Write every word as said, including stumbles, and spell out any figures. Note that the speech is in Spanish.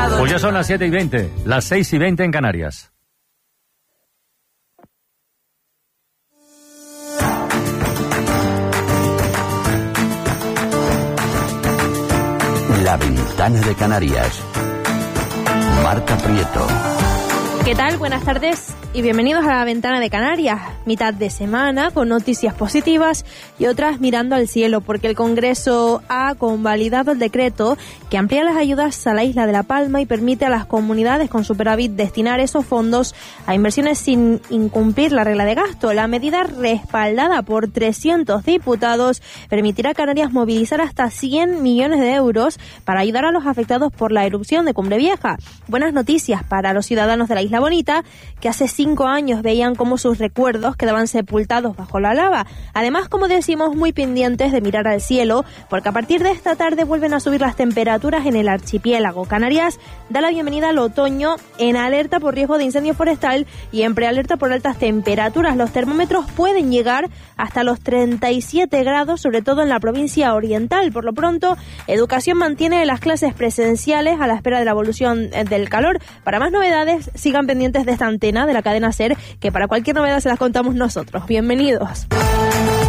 Pues ya son las siete y veinte, las seis y veinte en Canarias. La Ventana de Canarias. Marta Prieto. ¿Qué tal? Buenas tardes y bienvenidos a La Ventana de Canarias. Mitad de semana con noticias positivas y otras mirando al cielo, porque el Congreso ha convalidado el decreto que amplía las ayudas a la isla de La Palma y permite a las comunidades con superávit destinar esos fondos a inversiones sin incumplir la regla de gasto. La medida, respaldada por trescientos diputados, permitirá a Canarias movilizar hasta cien millones de euros para ayudar a los afectados por la erupción de Cumbre Vieja. Buenas noticias para los ciudadanos de la Isla Bonita, que hace cinco años veían cómo sus recuerdos quedaban sepultados bajo la lava. Además, como decimos, muy pendientes de mirar al cielo, porque a partir de esta tarde vuelven a subir las temperaturas en el archipiélago. Canarias da la bienvenida al otoño en alerta por riesgo de incendio forestal y en prealerta por altas temperaturas. Los termómetros pueden llegar hasta los treinta y siete grados, sobre todo en la provincia oriental. Por lo pronto, Educación mantiene las clases presenciales a la espera de la evolución del calor. Para más novedades, sigan pendientes de esta antena de la cadena SER, que para cualquier novedad se las contamos nosotros. Bienvenidos.